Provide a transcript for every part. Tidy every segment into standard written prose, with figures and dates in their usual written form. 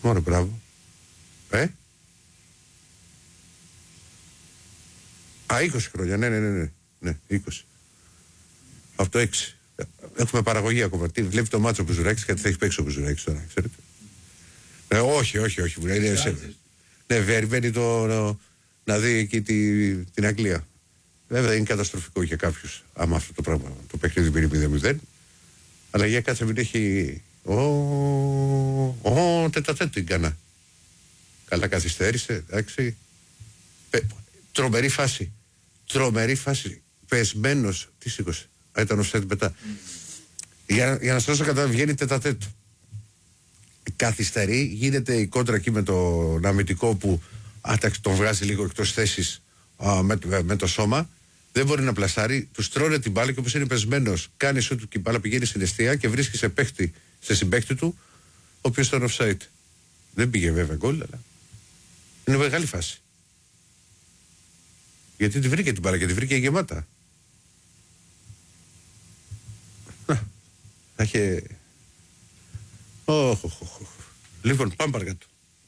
Μόνο μπράβο. Α, 20 χρόνια, ναι, 20. Από το 6. Έχουμε παραγωγή ακόμα. Τι βλέπει το μάτσο που Μπουζουράκης, κάτι θα έχει παίξει ο Μπουζουράκης τώρα, ξέρετε. Όχι. Ναι, μπαίνει να δει εκεί την Αγγλία. Βέβαια είναι καταστροφικό για κάποιους, άμα αυτό το πράγμα το παιχνίδι πήρε 0-0. Αλλά για κάτσε μην έχει. Τετατέτ την κάνα. Καλά καθυστέρησε, εντάξει. Τρομερή φάση. Πεσμένος. Τι σήκωσε. Ήταν offside μετά. Για να σας δώσω κατά βγαίνει τετατέτ. Καθυστερεί, γίνεται η κόντρα εκεί με τον αμυντικό που τον βγάζει λίγο εκτός θέσης με το σώμα. Δεν μπορεί να πλασάρει, του τρώνε την μπάλα και όπως είναι πεσμένος, κάνει σου και η μπάλα πηγαίνει στην εστία και βρίσκει σε συμπαίκτη του, ο οποίος ήταν offside. Δεν πήγε βέβαια γκολ, αλλά είναι μεγάλη φάση. Γιατί τη βρήκε την μπάλα και τη βρήκε γεμάτα. Θα είχε. Λοιπόν, πάμε παρακάτω.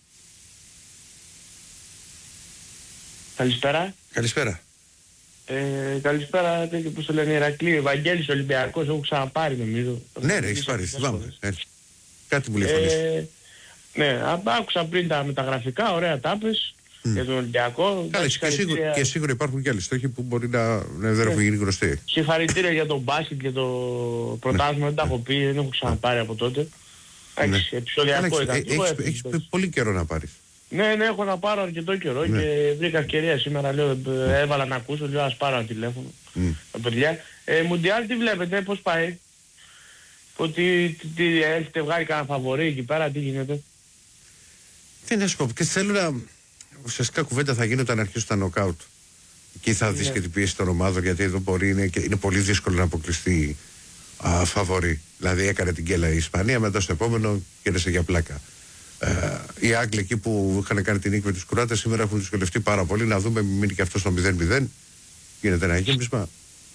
Καλησπέρα. Καλησπέρα. Καλησπέρα, τέτοιο που το λένε Ηρακλή, Ευαγγέλης Ολυμπιακός, έχω ξαναπάρει νομίζω. Ναι, έχεις πάρει, θυμάμαι. Κάτι μου λέει φωνής. Ναι, άκουσα πριν τα μεταγραφικά, ωραία τάπες για τον Ολυμπιακό. Καλά, και σίγουρα υπάρχουν και άλλοι στόχοι που μπορεί να δεν έχουν γίνει γνωστοί. Συγχαρητήρια για τον μπάσκετ, για το πρωτάθλημα, δεν τα έχω πει, δεν έχω ξαναπάρει από τότε. Επεισοδιακό ήταν. Έχεις πολύ καιρό να πάρεις. Ναι, έχω να πάρω αρκετό καιρό και βρήκα ευκαιρία σήμερα, λέω, έβαλα να ακούσω, λέω ας πάρω ένα τηλέφωνο. Τα παιδιά. Μουντιάλ τι βλέπετε, πώς πάει? Ότι έχετε βγάλει κανένα φαβορί εκεί πέρα, τι γίνεται? Τι να σου πω, και θέλω να... Ουσιαστικά κουβέντα θα γίνει όταν αρχίσουν τα νοκάουτ. Εκεί θα δεις και την πίεση των ομάδων, γιατί εδώ μπορεί είναι πολύ δύσκολο να αποκλειστεί φαβορί. Δηλαδή έκανε την γκέλα η Ισπανία, μετά στο επόμενο κέρδισε για πλάκα. Οι Άγγλοι εκεί που είχαν κάνει την νίκη με τους Κροάτες σήμερα έχουν δυσκολευτεί πάρα πολύ. Να δούμε, μείνει και αυτό στο 0-0. Γίνεται ένα γύμπισμα.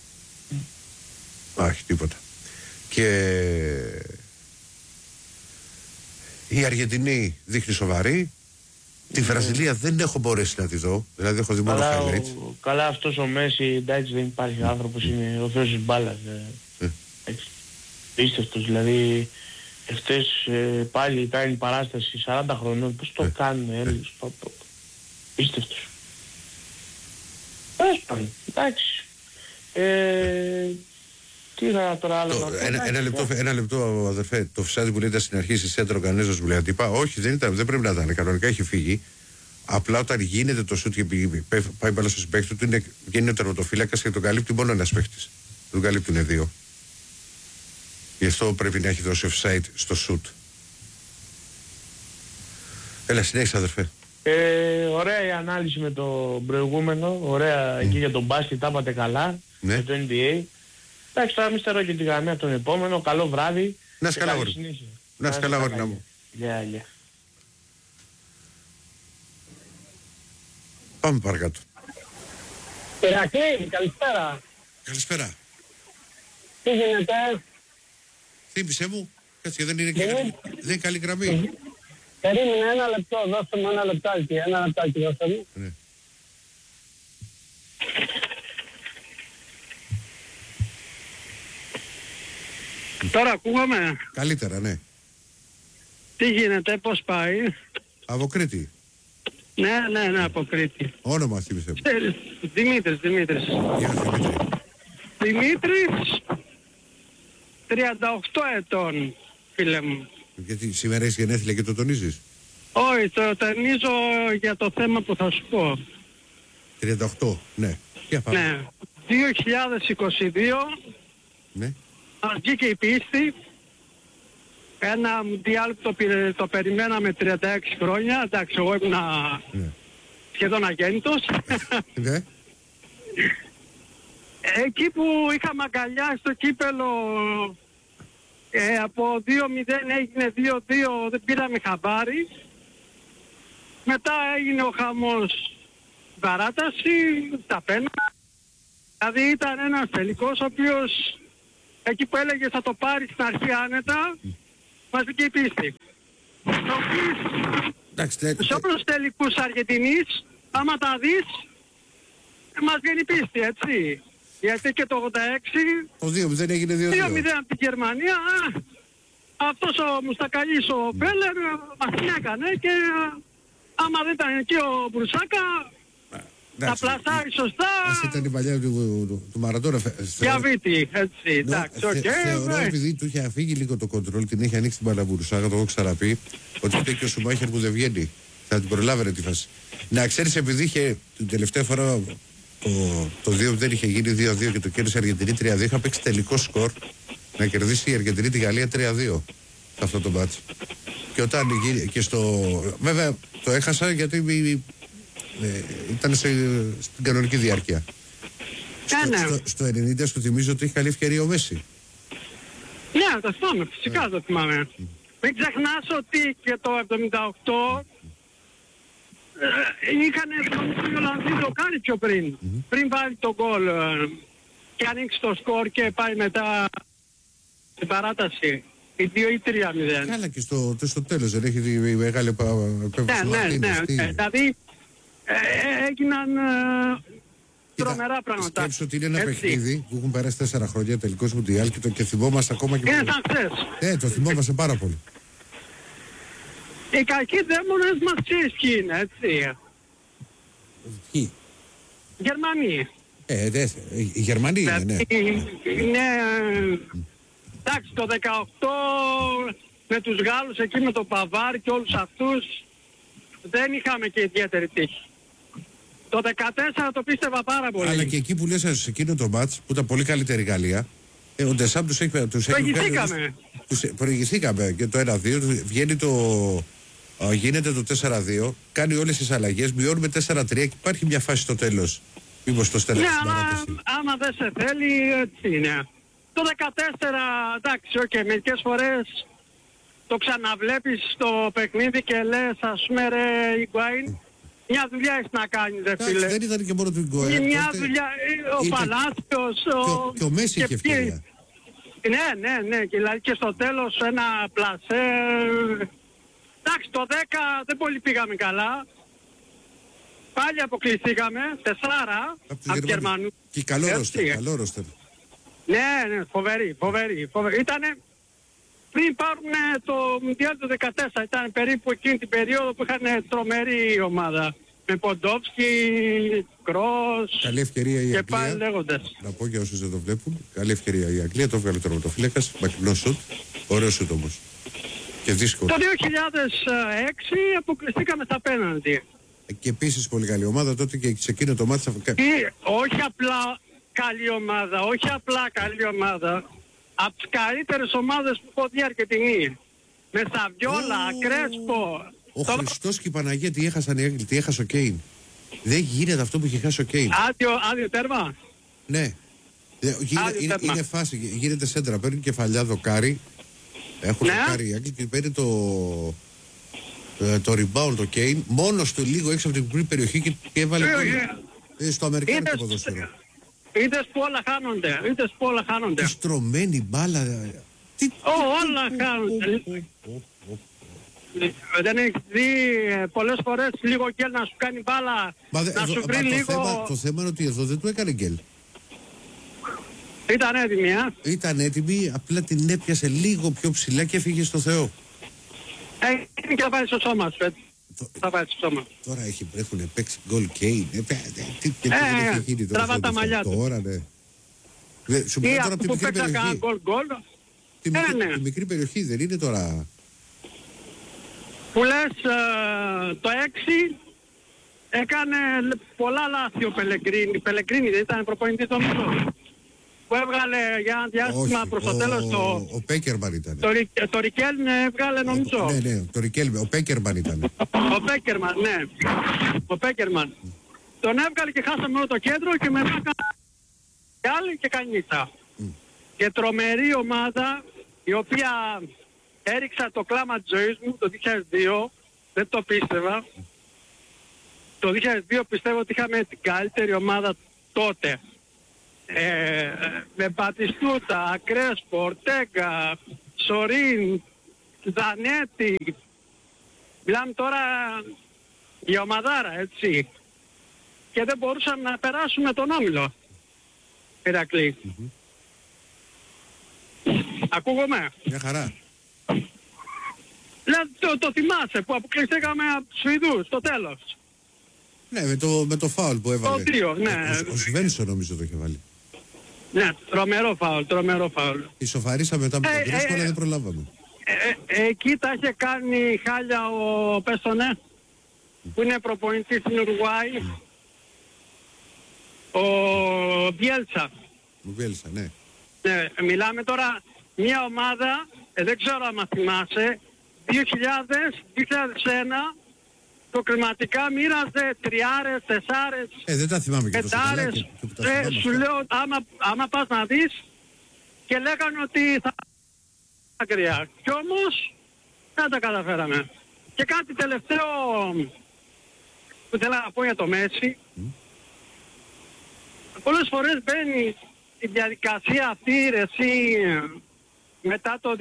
Όχι, τίποτα. Και η Αργεντινή δείχνει σοβαρή. Τη Βραζιλία δεν έχω μπορέσει να τη δω. Δηλαδή έχω δει μόνο highlights. Καλά, αυτός ο Μέση, εντάξει, δεν υπάρχει άνθρωπος, είναι ο θεός της μπάλας. Πίστευτος, δηλαδή. Εχθές πάλι κάνει παράσταση 40 χρονών. Πώς το κάνουν Έλληνες? Πίστευτος. Εντάξει. Τι είχα τώρα άλλο να πω? Ένα λεπτό αδερφέ. Το φυσάδι που λέτε στην αρχή στη Σέντρο Κανέζος μου λέει αντίπα. Όχι, δεν πρέπει να ήταν. Κανονικά έχει φύγει. Απλά όταν γίνεται το σούτ και πάει μπάλα στο συμπαίχτη του, γίνει ο τερματοφύλακας και τον καλύπτει μόνο ένας παίχτης. Τον καλύπτουν δύο. Γι' αυτό πρέπει να έχει δώσει offside στο shoot. Έλα, συνέχισε αδερφέ. Ωραία η ανάλυση με το προηγούμενο. Ωραία εκεί για τον μπάσκετ, τα είπατε καλά. Με το NBA. Εντάξει, τώρα μην στερώ και τη γραμμή από τον επόμενο. Καλό βράδυ. Να είσαι καλά, γόρι. Να είσαι καλά, γόρι να μου. Γεια. Πάμε παρακάτω. Ηρακλή, καλησπέρα. Καλησπέρα. Τι γίνεται? Θύμισέ μου, κάτσε, δεν είναι καλή γραμμή. Περίμενε ένα λεπτό, δώστε μου ένα λεπτάκι, δώστε μου. Ναι. Τώρα ακούγαμε. Καλύτερα, ναι. Τι γίνεται, πώς πάει? Από Κρήτη. Ναι, από Κρήτη. Όνομα θύμισέ μου. Δημήτρης. Γεια Δημήτρη. Δημήτρης, 38 ετών, φίλε μου. Γιατί σήμερα είσαι γενέθλια και το τονίζεις? Όχι, το τονίζω για το θέμα που θα σου πω. 38, ναι. Για πάμε. Ναι. 2022, ναι. μας βγήκε η πίστη. Ένα μουντιάλ που το περιμέναμε 36 χρόνια. Εντάξει, εγώ ήμουν σχεδόν αγέννητος. Ναι. Εκεί που είχαμε αγκαλιάσει το κύπελο, από 2-0 έγινε 2-2, δεν πήραμε χαμπάρι. Μετά έγινε ο χαμός, παράταση, τα πέναλτι. Δηλαδή ήταν ένας τελικός ο οποίος εκεί που έλεγε θα το πάρει στην αρχή άνετα, μας βγήκε η πίστη. σε όλους τους τελικούς Αργεντινής, άμα τα δεις, μας βγαίνει πίστη, έτσι. Γιατί και το 86, το 2-0 έγινε 2-0 από την Γερμανία, αυτός ο Μουστακαλής, ο Μπέλερ, μας την έκανε και άμα δεν ήταν εκεί ο Μπρουσάκα, τα πλασάρει σωστά. Ας ήταν η παλιά του Μαραντόνα. Διαβήτη, έτσι, εντάξει, οκ. Θεωρώ επειδή του είχε αφήγει λίγο το κοντρόλ, την έχει ανοίξει την Μπαλαμπουρουσάκα, το έχω ξαναπεί, ότι ήταν και ο Σουμάχερ που δεν βγαίνει. Θα την προλάβαινε τη φάση. Να ξέρεις, επειδή είχε την τελευταία φορά το 2 δεν είχε γίνει 2-2 και το κέρδισε η Αργεντινή 3-2, είχα παίξει τελικό σκορ να κερδίσει η Αργεντινή τη Γαλλία 3-2 σε αυτό το μάτσο. Και όταν και βέβαια το έχασα γιατί ήταν στην κανονική διάρκεια. Στο 90 σου θυμίζω ότι είχε καλή ευκαιρία ο Μέση. Ναι, το θυμάμαι, φυσικά το θυμάμαι. Μην ξεχνάς ότι και το 78 είχαν τον Ολλανδί δοκάρι πιο πριν. Πριν βάλει τον γκολ και ανοίξει το σκορ και πάει μετά στην παράταση. Η 2 ή 3-0. Καλά, και στο τέλος δεν έχει τη μεγάλη επέμβαση. Ναι. Δηλαδή έγιναν τρομερά πράγματα. Σκέψου ότι είναι ένα παιχνίδι που έχουν περάσει 4 χρόνια τελικός Μουντιάλ και θυμόμαστε ακόμα και... Είναι σαν χθες. Ναι, το θυμόμαστε πάρα πολύ. Οι κακοί δαίμονες μας ξέρεις ποιοι είναι, έτσι. Ποιοι? Γερμανοί. Οι Γερμανοί είναι, ναι. Είναι... Εντάξει, το 18 με τους Γάλλους εκεί με τον Παβάρ και όλους αυτούς δεν είχαμε και ιδιαίτερη τύχη. Το 14 το πίστευα πάρα πολύ. Αλλά και εκεί που λες σε εκείνο το μάτς που ήταν πολύ καλύτερη η Γαλλία, ο Ντεσάμ τους έχει προηγηθήκαμε. Προηγηθήκαμε και το 1-2, βγαίνει γίνεται το 4-2, κάνει όλες τις αλλαγές, μειώνουμε 4-3 και υπάρχει μια φάση στο τέλος. Μήπως το στέλνει στην παράταση. Άμα δεν σε θέλει, έτσι είναι. Το 14, εντάξει, μερικές φορές το ξαναβλέπεις στο παιχνίδι και λες, ας πούμε, ρε Ιγκουάιν, μια δουλειά έχεις να κάνεις, ρε φίλε. Δεν ήταν και μόνο του Ιγκουάιν. Μια δουλειά, ο Παλάσιος... Και ο Μέση είχε ευκαιρία. Ναι, και δηλαδή και στο τέλος ένα πλασέ... Εντάξει, το 10 δεν πολύ πήγαμε καλά. Πάλι αποκλειστήκαμε, 4 από Γερμανούς. Και καλό ρόστερ. Ναι, φοβερή. Ήτανε πριν πάρουν το Μουντιάλ του 14, ήταν περίπου εκείνη την περίοδο που είχαν τρομερή ομάδα. Με Ποντόφσκι, Κρός. Καλή ευκαιρία η και Αγγλία. πάλι λέγοντας. Να πω για όσους δεν το βλέπουν. Καλή ευκαιρία η Αγγλία, το έβγαλε τερματοφύλακας. Μακρινό σουτ. Ωραίο σουτ όμως. Και δύσκολο. Το 2006 αποκλειστήκαμε στα πέναντι. Και επίσης πολύ καλή ομάδα τότε και σε εκείνο το μάτι. Όχι απλά καλή ομάδα. Από τις καλύτερες ομάδες που έχω δει Αργεντινή. Με Σαβιόλα, Κρέσπο. Ο Χριστός και η Παναγία τι έχασαν οι Άγγλοι, τι έχασε ο Κέιν. Δεν γίνεται αυτό που είχε χάσει ο Κέιν. Άδειο τέρμα. Ναι. Είναι φάση, γίνεται σέντρα, παίρνει κεφαλιά δοκάρι. Έχουν δοκάρι οι Άγγλοι και παίρνει το rebound το Κέιν. Μόνος του λίγο έξω από την μικρή περιοχή και έβαλε στο αμερικάνικο ποδόσφαιρο. Είδες που όλα χάνονται. Τι στρωμένη μπάλα. Όλα χάνονται. Δεν έχεις δει πολλές φορές λίγο γκέλ να σου κάνει μπάλα, να σου βρει λίγο... Το θέμα είναι ότι εδώ δεν του έκανε γκέλ. Ήταν έτοιμη, Ήταν έτοιμη, απλά την έπιασε λίγο πιο ψηλά και έφυγε στο Θεό. Είναι και θα πάει στο σώμα σου, έτσι. Θα πάει στο σώμα. Τώρα έχουν παίξει γκολ Κέιν. Τραβά τα μαλλιά του. Τώρα, ναι. Σου μιλάω τώρα από τη μικρή περιοχή. Τη μικρή περιοχή δεν είναι τώρα. Που λες το 6 έκανε πολλά λάθη ο Πελεγκρίνη. Πελεγκρίνη δεν ήταν προπονητής το μισό. Που έβγαλε για ένα διάστημα προς το τέλος ο Πέκερμαν ήταν. Το Ρικέλν έβγαλε νομίζω. Ναι, το Ρικέλν, ο Πέκερμαν ήταν. Ο Πέκερμαν. Τον έβγαλε και χάσαμε όλο το κέντρο και μετά έκανε και κανίτσα. Και τρομερή ομάδα η οποία έριξα το κλάμα της ζωής μου το 2002, δεν το πίστευα. Το 2002 πιστεύω ότι είχαμε την καλύτερη ομάδα τότε. Με Μπατιστούτα, Κρέσπο, Ορτέγκα, Σορίν, Ζανέτη, Μιλάμε τώρα για ομαδάρα, έτσι. Και δεν μπορούσαμε να περάσουμε τον όμιλο. Ηρακλή. Ακούγομαι. Μια χαρά. Δηλαδή το θυμάσαι που αποκλειστήκαμε από τους Σουηδούς στο τέλος. Ναι, με το φάουλ που έβαλε. Το 2, ναι. Ο Σβένσον νομίζω το είχε βάλει. Ναι, τρομερό φάουλ. Ισοφαρίσαμε μετά με τον Κρίσπο, αλλά δεν προλάβαμε. Εκεί τα είχε κάνει χάλια ο Πέστονε, που είναι προπονητής στην Ουρουάη. Ο Μπιέλτσα. Ο Μπιέλτσα, ναι. Ναι, μιλάμε τώρα μια ομάδα, δεν ξέρω αν θυμάσαι, 2000-2001, το κλιματικά μοίραζε τριάρες, τεσσάρες, δεν τα θυμάμαι και τόσο καλά. Σου λέω, άμα πας να δεις, και λέγανε ότι θα ακριά. Κι όμως δεν τα καταφέραμε. Και κάτι τελευταίο που θέλω να πω για το Μέση. Πολλές φορές μπαίνει η διαδικασία αυτή εσύ μετά το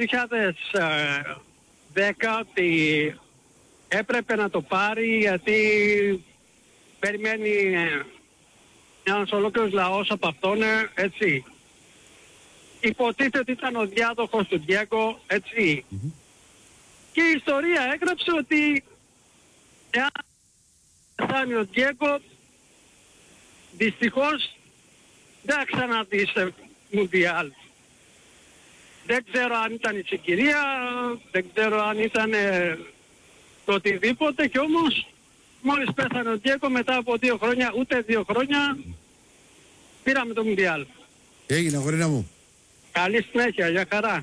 2010 ότι έπρεπε να το πάρει γιατί περιμένει ένας ολόκληρος λαός από αυτόν, έτσι. Υποτίθεται ότι ήταν ο διάδοχος του Διέγκο, έτσι. Και η ιστορία έγραψε ότι εάν φτάνει ο Διέγκο, δυστυχώς δεν θα ξαναδείς Μουντιάλ. Δεν ξέρω αν ήταν η συγκυρία, δεν ξέρω αν ήταν το οτιδήποτε, και όμως μόλις πέθανε ο Διέγκο μετά από 2 χρόνια, ούτε 2 χρόνια, πήραμε το Μουντιάλ. Έγινε, αγορίνα μου. Καλή συνέχεια, για χαρά.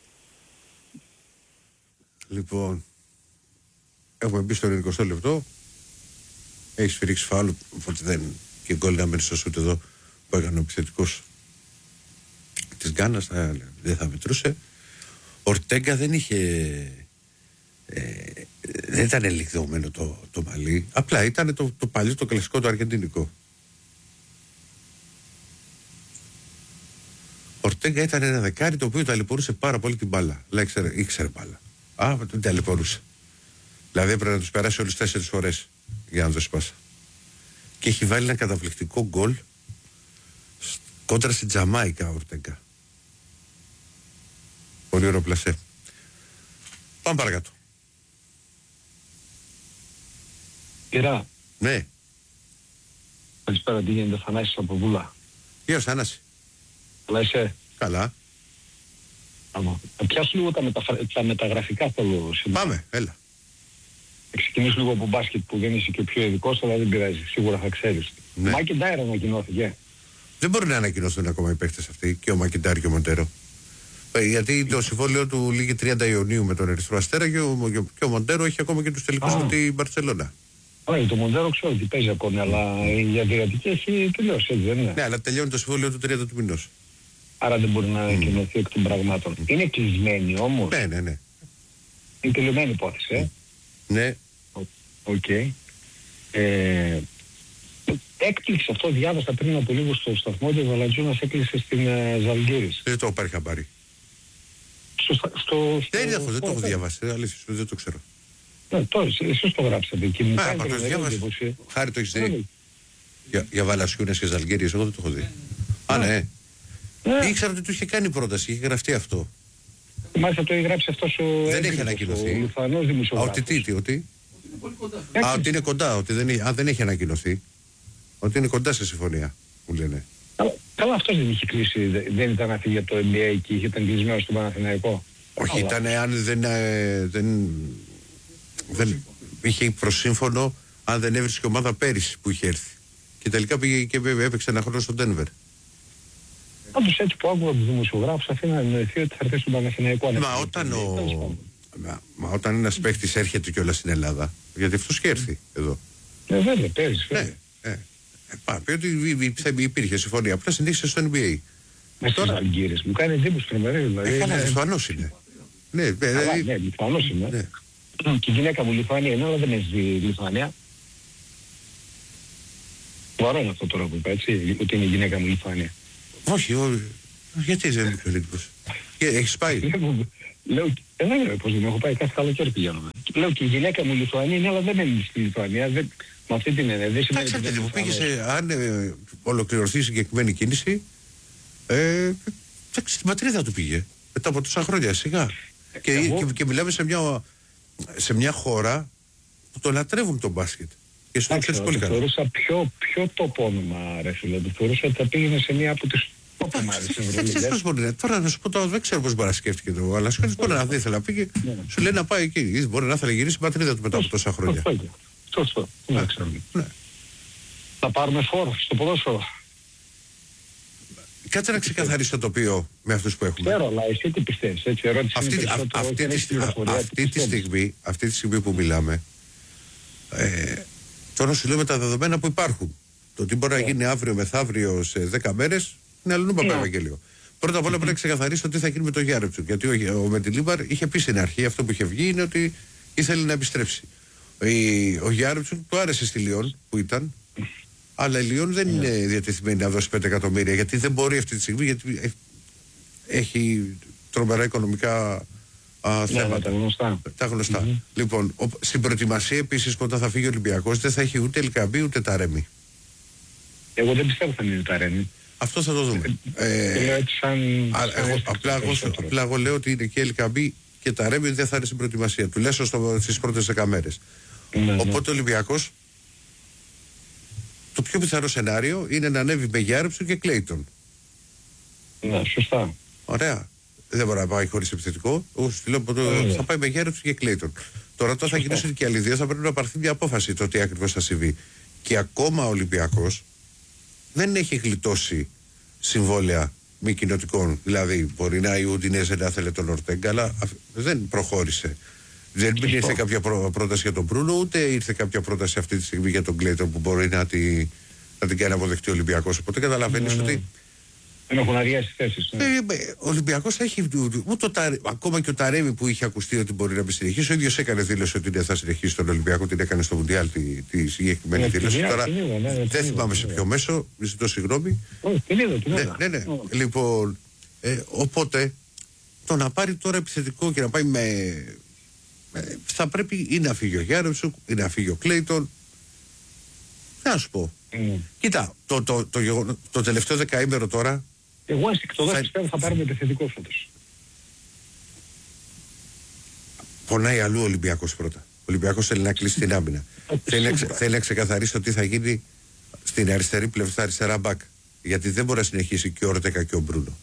Λοιπόν, έχουμε μπει στο 20 λεπτό. Έχει σφυρίξει φάουλ, οπότε δεν. Και γκολ να μένει στο σούτ εδώ που έκανε ο επιθετικός της Γκάνας, δεν θα μετρούσε. Ορτέγκα δεν είχε. Δεν ήταν ελικδωμένο το μαλλί. Απλά ήταν το παλιό, το κλασικό, το αργεντινικό. Ορτέγκα ήταν ένα δεκάρι το οποίο ταλαιπωρούσε πάρα πολύ την μπάλα. Δηλαδή ήξερε μπάλα. Δεν ταλαιπωρούσε. Δηλαδή έπρεπε να τους περάσει όλες 4 φορές για να το σπάσει. Και έχει βάλει ένα καταπληκτικό γκολ κόντρα στην Τζαμάικα ο Ορτέγκα. Πολύ ωραίο πλασέ. Πάμε παρακάτω. Κυρά. Ναι. Καλησπέρα, τι γίνεται, Θανάσης από Βούλα. Γεια σας, Θανάση. Καλά είσαι? Καλά. Να πιάσω λίγο τα μεταγραφικά θέλω σήμερα. Πάμε, έλα. Θα ξεκινήσω λίγο από μπάσκετ που δεν είσαι και ο πιο ειδικός, αλλά δεν πειράζει, σίγουρα θα ξέρεις. Ναι. Ο Μακεντάιρ ανακοινώθηκε. Δεν μπορούν να ανακοινώσουν ακόμα οι παίκτες αυτοί, και ο Μακεντάιρ και ο Μοντέρο. Γιατί το συμβόλαιο του λήγει 30 Ιουνίου με τον Ερυθρό Αστέρα και ο Μοντέρο έχει ακόμα και τους τελικούς με την Μπαρτσελώνα. Όχι, το Μοντέρο ξέρω ότι παίζει ακόμη, αλλά η αντιρατική έχει τελειώσει, έτσι δεν είναι? Ναι, αλλά τελειώνει το συμβόλαιο του 30 του μηνός. Άρα δεν μπορεί να ανακοινωθεί εκ των πραγμάτων. Είναι κλεισμένη όμως. Ναι. Είναι τελειωμένη υπόθεση, Ναι. Οκ. Έκπληξε αυτό, διάβασα πριν από λίγο στο σταθμό ότι ο Βαλαντζούνας έκλεισε στην Ζαλγκίρις. Δεν το έχω πάρει χαμπάρι. Δεν είναι αυτό, δεν το έχω διαβάσει. Αλήθεια, δεν το ξέρω. Ναι, τώρα εσείς το γράψατε και μου το διάβασα. Χάρη το έχεις δει. Για Βαλασιούνες και Ζαλγκίρις, εγώ δεν το έχω δει. Ναι. Ήξερα ότι του είχε κάνει πρόταση, είχε γραφτεί αυτό. Μάλιστα το έχει γράψει αυτός ο... Δεν έχει ανακοινωθεί. Ο Λιθουανός δημοσιογράφος. Ότι είναι κοντά, ότι δεν έχει ανακοινωθεί. Ότι είναι κοντά σε συμφωνία, μου λένε. Καλά, αυτός δεν είχε κλείσει, δεν ήταν να φύγει για το NBA και ήταν κλεισμένο στον Παναθηναϊκό. Όχι, ήταν αν δεν είχε προσύμφωνο αν δεν έβρισκε ομάδα πέρυσι που είχε έρθει. Και τελικά πήγε και έπαιξε ένα χρόνο στο Ντένβερ. Πάντως έτσι που άκουγα τους δημοσιογράφους αφήνω να εννοηθεί ότι θα έρθει στον Παναθηναϊκό. Μα όταν ένας παίχτης έρχεται κιόλας στην Ελλάδα, γιατί αυτός και έρθει εδώ. Βέβαια, πέρυσι. Πει ότι υπήρχε συμφωνία, απλά συνήθισε στο NBA. Στις Αλγύρες, μου κάνει εντύπωση τρομερή δηλαδή. Καλά, Λιθουανός είναι. Ναι, Λιθουανός είναι. Και η γυναίκα μου Λιθουανία είναι, αλλά δεν έχει Λιθουανία. Βαρό είναι αυτό τώρα που είπα, έτσι, ότι είναι η γυναίκα μου Λιθουανία. Όχι, γιατί δεν είναι πιο εντύπωση. Έχεις πάει? Λέω, δεν ξέρω πώς δεν έχω πάει, κάθε καλοκαίρι πηγαίνουμε. λέω και η γυναίκα μου Λιθουανία είναι, αλλά δεν μένει στη Λιθουανία. Με αυτή την έννοια. Δεν σημαίνει ότι δεν πήγε αν ολοκληρωθεί η συγκεκριμένη κίνηση, στην πατρίδα του πήγε. Μετά από τόσα χρόνια, σιγά. Και μιλάμε σε μια χώρα που το λατρεύουν τον μπάσκετ. Και στο ξέρεις πολύ καλά. Θεωρούσα πιο τοπόνομα, ρε φίλε. Θεωρούσα ότι θα πήγαινε σε μια από τις δεν ξέρεις πώς μπορεί να. Τώρα να σου πω, δεν ξέρω πώς μπορεί να σκέφτηκε το. Αλλά σκέφτεται μπορεί να ήθελε να πήγε. Σου λέει να πάει εκεί. Μπορεί να ήθελε να γυρίσει στην πατρίδα του μετά από τόσα χρόνια. Σωστό. Θα πάρουμε φόρο στο ποδόσφαιρο. Κάτσε να ξεκαθαρίσει το τοπίο με αυτούς που έχουμε. Ξέρω, αλλά εσύ τι πιστεύεις, έτσι, αυτή τη στιγμή που μιλάμε, τώρα σου λέω με τα δεδομένα που υπάρχουν. Το τι μπορεί να γίνει αύριο μεθαύριο σε 10 μέρες είναι αλλού Παπά Ευαγγέλιο. Πρώτα απ' όλα πρέπει να ξεκαθαρίσω τι θα γίνει με τον Γιάρεψου. Γιατί ο Μεντιλίμπαρ είχε πει στην αρχή, αυτό που είχε βγει είναι ότι ήθελε να επιστρέψει. Ο Γιάρεψου του άρεσε στη Λιόν που ήταν. Αλλά η Λιόν δεν είναι διατεθειμένη να δώσει 5 εκατομμύρια, γιατί δεν μπορεί αυτή τη στιγμή, γιατί έχει τρομερά οικονομικά θέματα. Τα γνωστά. Λοιπόν, στην προετοιμασία επίσης, όταν θα φύγει ο Ολυμπιακός, δεν θα έχει ούτε Ελκαμπή ούτε Ταρέμι. Εγώ δεν πιστεύω θα είναι Ταρέμι. Αυτό θα το δούμε. Απλά εγώ λέω ότι είναι και Ελκαμπή και Ταρέμι δεν θα είναι στην προετοιμασία, τουλάχιστον στις πρώτες 10 μέρες. Οπότε ο Ολυμπιακός, το πιο πιθανό σενάριο είναι να ανέβει με Γιάρεψου και Κλέιτον. Ναι, σωστά. Ωραία. Δεν μπορεί να πάει χωρίς επιθετικό. Θα πάει με Γιάρεψου και Κλέιτον. Τώρα θα γυρίσουν και άλλοι δύο, θα πρέπει να πάρθει μια απόφαση το τι ακριβώς θα συμβεί. Και ακόμα ο Ολυμπιακός δεν έχει γλιτώσει συμβόλαια μη κοινοτικών. Δηλαδή, μπορεί να η Ουντινέζε να θέλει τον Ορτέγκα, αλλά δεν προχώρησε. Δεν ήρθε κάποια πρόταση για τον Μπρούνο, ούτε ήρθε κάποια πρόταση αυτή τη στιγμή για τον Κλέιτον που μπορεί να την κάνει αποδεκτή ο Ολυμπιακός. Οπότε καταλαβαίνεις ότι. Δεν έχουν αδειάσει θέσεις. Ο Ολυμπιακός έχει. Ακόμα και ο Ταρέμι που είχε ακουστεί ότι μπορεί να μην συνεχίσει, ο ίδιος έκανε δήλωση ότι δεν θα συνεχίσει τον Ολυμπιακό, την έκανε στο Μουντιάλ τη συγκεκριμένη δήλωση. Τώρα δεν θυμάμαι σε ποιο μέσο, ζητώ συγγνώμη. Ναι. Λοιπόν, οπότε το να πάρει τώρα επιθετικό και να πάει με. Θα πρέπει ή να φύγει ο Γιάρεψου ή να φύγει ο Κλέιτον. Να σου πω. Κοίτα, το τελευταίο δεκαήμερο τώρα. Εγώ αισθηκτοδός πιστεύω θα πάρουμε επιθετικό φέτος. Πονάει αλλού ο Ολυμπιακός πρώτα. Ο Ολυμπιακός θέλει να κλείσει την άμυνα. Θέλει να ξεκαθαρίσει το τι θα γίνει στην αριστερή πλευρά, στα αριστερά μπακ. Γιατί δεν μπορεί να συνεχίσει και ο Ορτέγκα και ο Μπρούνο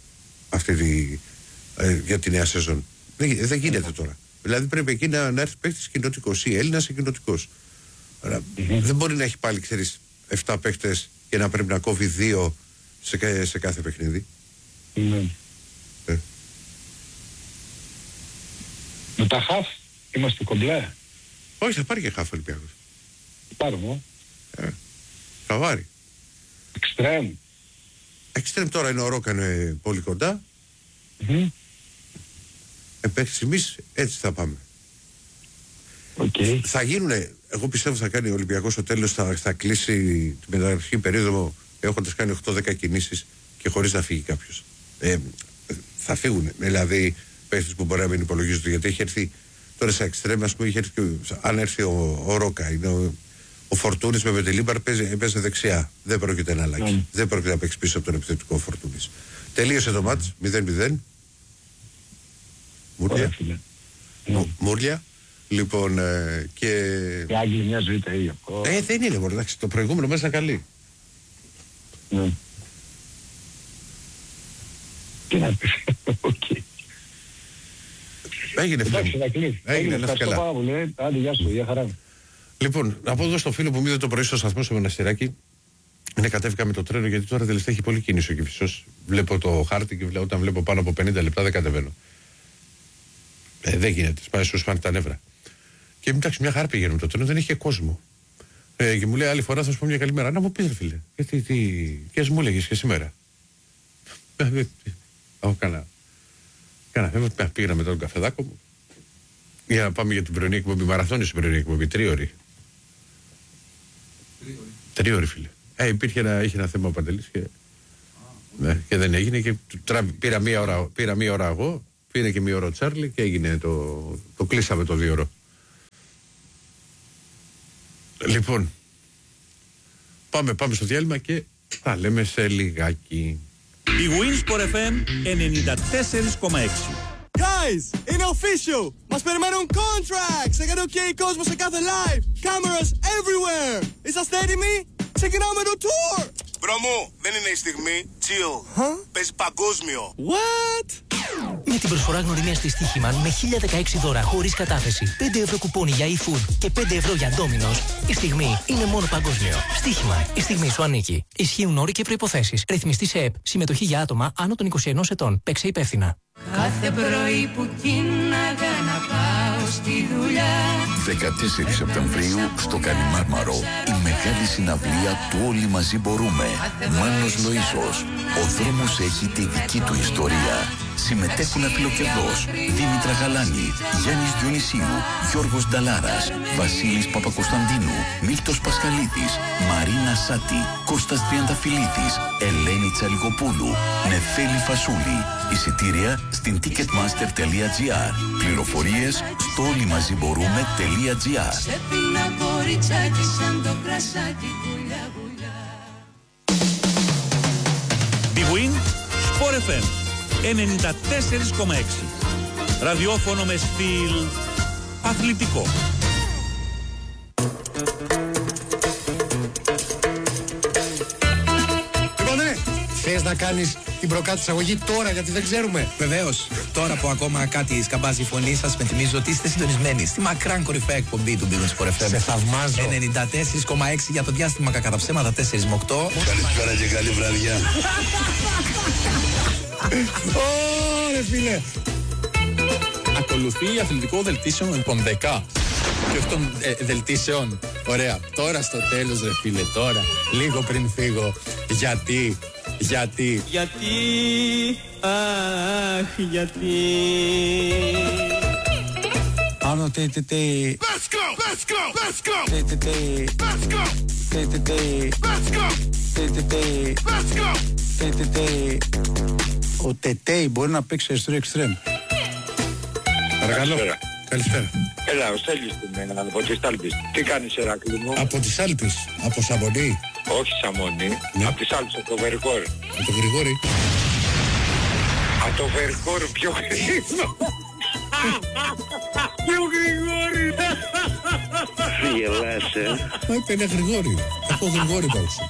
για τη νέα σεζόν. Δεν γίνεται τώρα. Δηλαδή πρέπει εκεί να έρθει παίκτης κοινοτικός ή Έλληνας ή κοινοτικός. Δεν μπορεί να έχει πάλι, ξέρεις, 7 παίκτες και να πρέπει να κόβει 2 σε κάθε παιχνίδι. Με τα χαφ είμαστε κομπλέ. Όχι, θα πάρει και χαφ ο Ολυμπιακός. Πάρουμε. Θα πάρει. Εξτρέμ τώρα είναι ο Ρόκα, είναι πολύ κοντά. Μέχρι στιγμής έτσι θα πάμε. Θα γίνουνε, εγώ πιστεύω θα κάνει ο Ολυμπιακός στο τέλος, θα κλείσει τη μεταγραφική περίοδο έχοντας κάνει 8-10 κινήσεις και χωρίς να φύγει κάποιος. Θα φύγουν, δηλαδή παίχτες που μπορεί να μην υπολογίζονται, γιατί έχει έρθει τώρα σε εξτρέμ, ας πούμε, είχε έρθει αν έρθει ο Ρόκα, είναι ο Φορτούνης με Μεντιλίμπαρ παίζει δεξιά. Δεν πρόκειται να αλλάξει. Δεν πρόκειται να παίξει πίσω από τον επιθετικό Φορτούνης. Τελείωσε το μάτς, 0-0. Μούρλια. Λοιπόν, και. Οι Άγγλοι μια ζωή τα ίδια. Δεν είναι μόνο, εντάξει, το προηγούμενο μέσα είναι καλή. Τι να πεις. Έγινε φίλε. Έγινε, να καλά. Άντε, γεια σου, γεια χαρά. Λοιπόν, από εδώ στο φίλο που μου είδε το πρωί στο σταθμό στο Μοναστηράκι, κατέβηκα με το τρένο, γιατί τώρα τελευταία έχει πολύ κίνηση ο Κηφισός. Βλέπω το χάρτη και όταν βλέπω πάνω από 50 λεπτά δεν κατεβαίνω. Δεν γίνεται, σου σπάνε τα νεύρα. Και εντάξει, μια χαρά πήγαινε με το τρένο, δεν είχε κόσμο. Και μου λέει άλλη φορά θα σου πω μια καλή μέρα. Να μου πεις ρε φίλε, γιατί και ας μου έλεγες και σήμερα. Κάνα θέμα, πήγα μετά τον καφεδάκο μου για να πάμε για την πρωινή εκπομπή, μαραθώνιο στην πρωινή εκπομπή, 3 ώρες. 3 ώρες φίλε. Είχε ένα θέμα ο Παντελής και δεν έγινε και πήρα μία ώρα εγώ, πήρε και μία ώρα ο Τσάρλι και έγινε το κλείσαμε το 2 ώρο. Λοιπόν, πάμε στο διάλειμμα και θα λέμε σε λιγάκι. Η Winsport FM 94,6. Guys, είναι official! Μας περιμένουν contracts! Έκανε OK κόσμο σε κάθε live! Cameras everywhere! Είσαστε έτοιμοι? Ξεκινάμε το tour! Μπρο μου, δεν είναι η στιγμή. Chill. Παίζει παγκόσμιο. What? Με την προσφορά γνωριμίας στη Στοίχημαν με 1016 δώρα χωρίς κατάθεση, 5 ευρώ κουπόνι για eFood και 5 ευρώ για Domino's, η στιγμή είναι μόνο παγκόσμιο. Στοίχημαν, η στιγμή σου ανήκει. Ισχύουν όροι και προϋποθέσεις. Ρυθμιστή σε ΕΠ. Συμμετοχή για άτομα άνω των 21 ετών. Παίξε υπεύθυνα. Κάθε πρωί που κίναγα να πάω στη δουλειά. 14 Σεπτεμβρίου στο Καλιμάρμαρο. Η μεγάλη συναυλία του Όλοι Μαζί Μπορούμε. Μάνος Λοΐσος. Ο δρόμος έχει τη δική του ιστορία. Συμμετέχουν Αφιλοκερδός, Δήμητρα Γαλάνη, Γιάννης Διονυσίου, Γιώργος Νταλάρας, Βασίλης Παπακοσταντίνου, Μίλτος Πασχαλίδης, Μαρίνα Σάτη, Κώστας Τριανταφυλλίδης, Ελένη Τσαλιγοπούλου, Νεφέλη Φασούλη. Εισιτήρια στην ticketmaster.gr. Πληροφορίες στο όλοιμαζιμπορούμε.gr. Big Win Sport FM 94,6. Ραδιόφωνο με στυλ αθλητικό. Θες να κάνεις την προκάτω εισαγωγή τώρα, γιατί δεν ξέρουμε? Βεβαίως. Τώρα που ακόμα κάτι σκαμπάζει η φωνή σας, πενθυμίζω ότι είστε συντονισμένοι στη μακράν κορυφαία εκπομπή του Big Sport FM. Σε θαυμάζω. 94,6 για το διάστημα κατά ψέματα 4 με 8. Καλησπέρα και καλή βραδιά. Ωρε φίλε. Ακολουθεί αθλητικό δελτίσιο των 10. Και όχι των δελτίσεων. Ωραία. Τώρα στο τέλος, ρε φίλε, τώρα. Λίγο πριν φύγω. Γιατί. Αχ, γιατί. Άνω τε. Let's go. Ο Τετέι μπορεί να παίξει αριστερό εξτρέμ. Παρακαλώ. Καλησπέρα. Έλα, ο Στέλιος την από τις Άλπεις. Τι κάνεις, Εράκλη μου? Από τις Άλπεις, από Σαμονή. Όχι Σαμονή, από τις Άλπεις, από το Βερκόρ. Από το Γρηγόρη. Από το Βερκόρ πιο γρήγορο. Πιο Γρηγόρη. Γελάσαι. Μα είναι Γρηγόρη. Από Γρηγόρη πάλισε.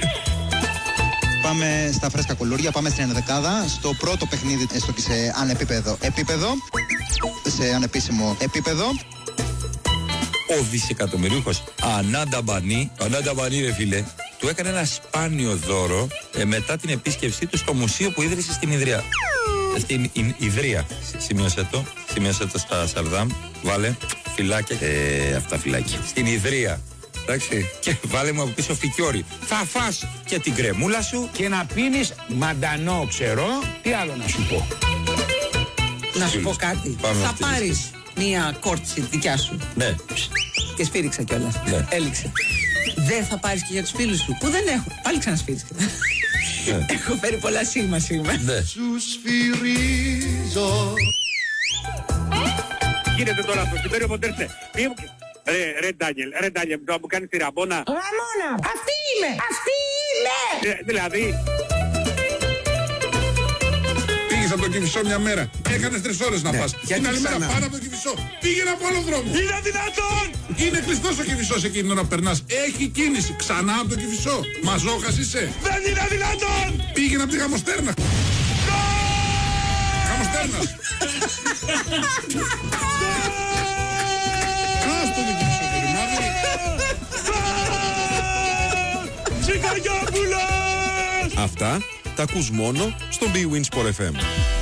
Πάμε στα φρέσκα κουλούρια, πάμε στην ενδεκάδα. Στο πρώτο παιχνίδι σε ανεπίπεδο επίπεδο. Σε ανεπίσημο επίπεδο. Ο δισεκατομμυρίουχος Ανάντα Μπανί, ρε φίλε, του έκανε ένα σπάνιο δώρο μετά την επίσκεψή του στο μουσείο που ίδρυσε στην Ιδρία. Στην Ιδρία. Σημείωσε το στα Σαρδάμ. Βάλε φυλάκια. Αυτά φυλάκια. Στην Ιδρία. Εντάξει. Και βάλε μου από πίσω φικιόρι. Θα φας και την κρεμούλα σου και να πίνεις μαντανό ξερό. Τι άλλο να σου πω? Να σου πω κάτι. Θα πάρεις μία κόρτσι δικιά σου. Ναι. Και σφύριξα κιόλας. Ναι. Έληξε. Δεν θα πάρεις και για τους φίλους σου που δεν έχω. Πάλι ξανασφύριξα. Ναι. Έχω φέρει πολλά σίγμα. Ναι. Σου σφυρίζω. Γίνεται τώρα αυτό, συμπέριο Μοντέρσε. Ρε Ντάνιελ, τώρα μου κάνεις τη Ραμόνα. Ραμόνα, αυτή είμαι. Δηλαδή. Πήγες από το Κηφισό μια μέρα. Έκανες 3 ώρες να πας. Την άλλη μέρα πάνω από το Κηφισό. Πήγαινε από άλλο δρόμο. Είναι δυνατόν! Είναι κλειστός ο Κηφισός εκείνη την ώρα που περνάς. Έχει κίνηση. Ξανά από το Κηφισό. Μαζόχας είσαι. Δεν είναι δυνατόν! Πήγαινε από τη Γαμοστέρνα. Γαμοστέρνας. Άστο το Κηφισό το ρημάδι. Τσικαγιόπουλος! Αυτά τα ακούς μόνο στο Big Win Sport FM.